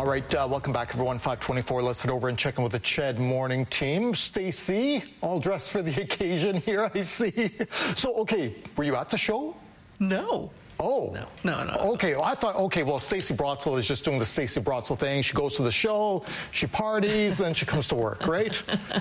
All right, welcome back, everyone. 5:24. Let's head over and check in with the CHED morning team. Stacey, all dressed for the occasion here, I see. So, okay, were you at the show? No. Oh. No. Okay, well, I thought, well, Stacey Brotzel is just doing the Stacey Brotzel thing. She goes to the show, she parties, then she comes to work, right?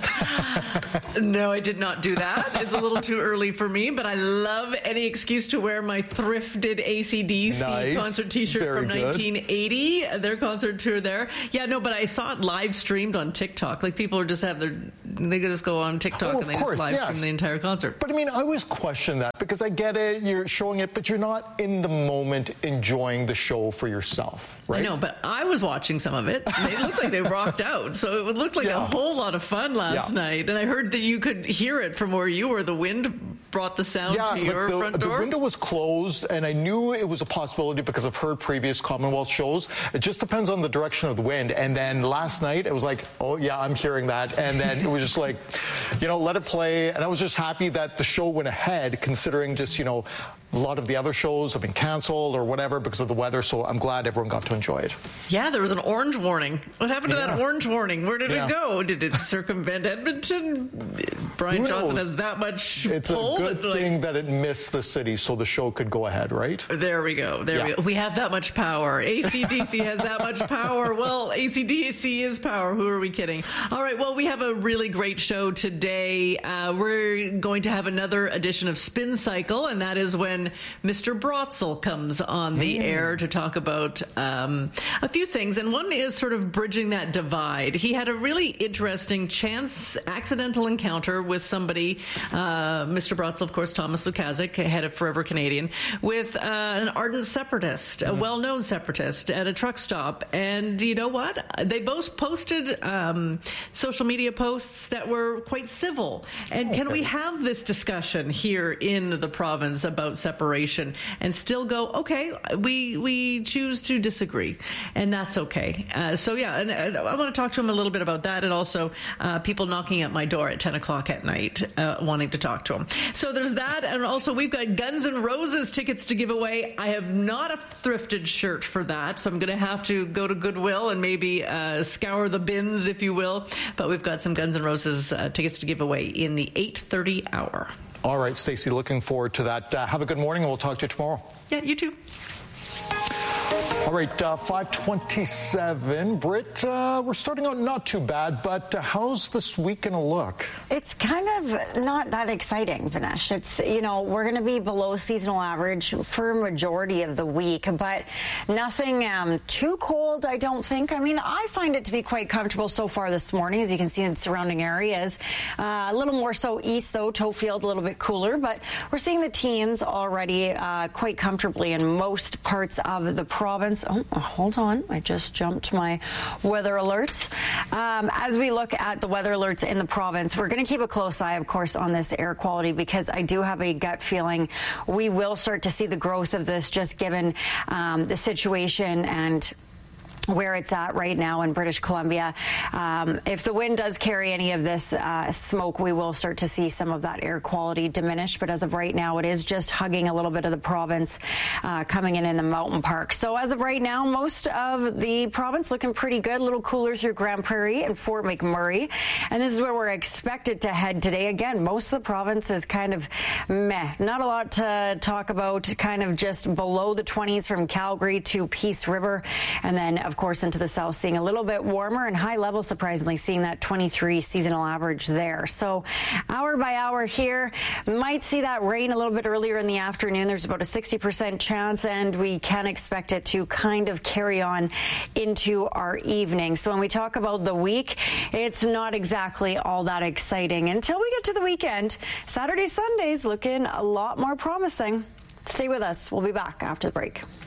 No, I did not do that. It's a little too early for me, but I love any excuse to wear my thrifted AC/DC concert t-shirt from 1980, their concert tour there. Yeah, no, but I saw it live streamed on TikTok. Like, people are just they just go on TikTok and they just live stream the entire concert. But I mean, I always question that because I get it, you're showing it, but you're not in the moment enjoying the show for yourself, right? I know, but I was watching some of it. They looked like they rocked out, so it would look like a whole lot of fun last night. And I heard that you could hear it from where you were. The wind brought the sound to your front door. The window was closed, and I knew it was a possibility because I've heard previous Commonwealth shows. It just depends on the direction of the wind. And then last night, it was like, oh, yeah, I'm hearing that. And then it was just like, let it play. And I was just happy that the show went ahead, considering just, a lot of the other shows have been canceled or whatever because of the weather, so I'm glad everyone got to enjoy it. Yeah, there was an orange warning. What happened to that orange warning? Where did it go? Did it circumvent Edmonton? Brian Johnson has that much pull. It's a good thing that it missed the city so the show could go ahead, right? There we go. We go. We have that much power. AC/DC has that much power. Well, AC/DC is power. Who are we kidding? All right, well, we have a really great show today. We're going to have another edition of Spin Cycle, and that is when Mr. Brotzel comes on the air to talk about a few things, and one is sort of bridging that divide. He had a really interesting accidental encounter with somebody, Mr. Brotzel, of course, Thomas Lukaszuk, head of Forever Canadian, with an ardent separatist, a well-known separatist at a truck stop. And you know what? They both posted social media posts that were quite civil. And can we have this discussion here in the province about separation and still go, okay, we choose to disagree, and that's okay. And I want to talk to him a little bit about that, and also people knocking at my door at 10 o'clock at night wanting to talk to him. So there's that, and also we've got Guns N' Roses tickets to give away. I have not a thrifted shirt for that, so I'm going to have to go to Goodwill and maybe scour the bins, if you will. But we've got some Guns N' Roses tickets to give away in the 8:30 hour. All right, Stacey, looking forward to that. Have a good morning, and we'll talk to you tomorrow. Yeah, you too. All right, 5:27. Britt, we're starting out not too bad, but how's this week going to look? It's kind of not that exciting, Vinesh. It's, we're going to be below seasonal average for a majority of the week, but nothing too cold, I don't think. I mean, I find it to be quite comfortable so far this morning, as you can see in surrounding areas. A little more so east, though, Tofield, a little bit cooler, but we're seeing the teens already quite comfortably in most parts of the province. Oh, hold on. I just jumped my weather alerts. As we look at the weather alerts in the province, we're going to keep a close eye, of course, on this air quality, because I do have a gut feeling we will start to see the growth of this, just given the situation and where it's at right now in British Columbia. If the wind does carry any of this smoke, we will start to see some of that air quality diminish. But as of right now, it is just hugging a little bit of the province, coming in the mountain park. So as of right now, most of the province looking pretty good. A little cooler through Grand Prairie and Fort McMurray. And this is where we're expected to head today. Again, most of the province is kind of meh. Not a lot to talk about, kind of just below the 20s from Calgary to Peace River. And then, of course, into the south, seeing a little bit warmer and high level, surprisingly, seeing that 23 seasonal average there. So hour by hour here, might see that rain a little bit earlier in the afternoon. There's about a 60% chance, and we can expect it to kind of carry on into our evening. So when we talk about the week, it's not exactly all that exciting until we get to the weekend. Saturday, Sundays looking a lot more promising. Stay with us. We'll be back after the break.